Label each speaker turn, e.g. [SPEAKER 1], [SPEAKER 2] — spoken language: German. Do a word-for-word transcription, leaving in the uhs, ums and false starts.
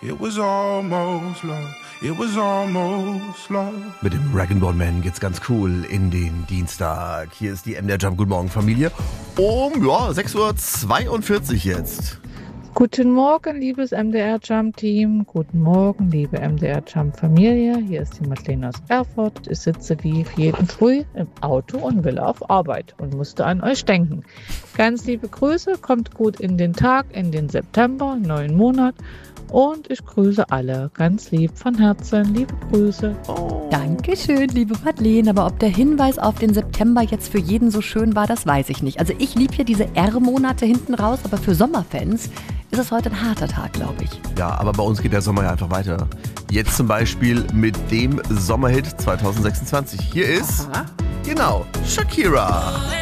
[SPEAKER 1] It was almost love. It was almost love.
[SPEAKER 2] Mit dem Rag and Bone Man geht's ganz cool in den Dienstag. Hier ist die M D R Jump. Guten Morgen, Familie. Um ja, sechs Uhr zweiundvierzig jetzt.
[SPEAKER 3] Guten Morgen, liebes M D R Jump Team. Guten Morgen, liebe M D R Jump Familie. Hier ist die Madeleine aus Erfurt. Ich sitze wie jeden Früh im Auto und will auf Arbeit und musste an euch denken. Ganz liebe Grüße, kommt gut in den Tag, in den September, neuen Monat. Und ich grüße alle ganz lieb von Herzen. Liebe Grüße.
[SPEAKER 4] Oh. Dankeschön, liebe Madeleine. Aber ob der Hinweis auf den September jetzt für jeden so schön war, das weiß ich nicht. Also ich liebe hier diese R-Monate hinten raus, aber für Sommerfans ist es heute ein harter Tag, glaube ich.
[SPEAKER 2] Ja, aber bei uns geht der Sommer ja einfach weiter. Jetzt zum Beispiel mit dem Sommerhit zwanzig sechsundzwanzig. Hier ist, Aha. genau, Shakira.